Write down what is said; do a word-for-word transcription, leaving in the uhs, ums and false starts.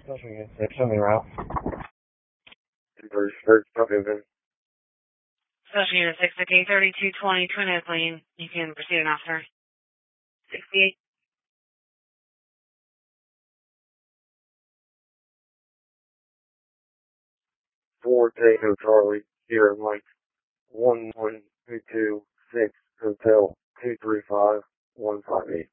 Special Unit six, on the route. thirty-six, copy of it. Special Unit six, okay, thirty-two twenty, Twin Oak Lane. You can proceed an officer. sixty-eight. four Tango Charlie, Sierra Mike, one one two two six Hotel two three five one five eight.